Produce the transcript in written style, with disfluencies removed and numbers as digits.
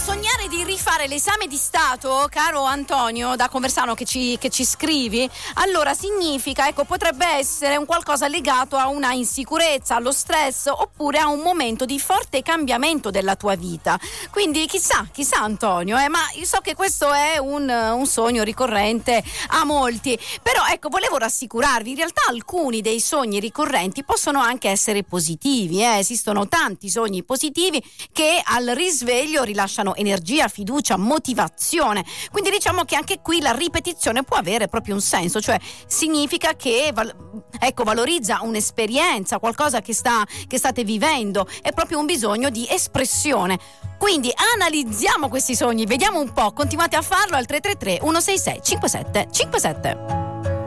sognare di rifare l'esame di Stato, caro Antonio da Conversano che ci scrivi, allora significa, ecco, potrebbe essere un qualcosa legato a una insicurezza, allo stress, oppure a un momento di forte cambiamento della tua vita. Quindi chissà Antonio, ma io so che questo è un sogno ricorrente a molti, però ecco, volevo rassicurarvi, in realtà alcuni dei sogni ricorrenti possono anche essere positivi, esistono tanti sogni positivi che al risveglio rilasciano energia, fiducia, motivazione. Quindi diciamo che anche qui la ripetizione può avere proprio un senso, cioè significa che valorizza un'esperienza, qualcosa che state vivendo, è proprio un bisogno di espressione. Quindi analizziamo questi sogni, vediamo un po', continuate a farlo al 333 166 5757.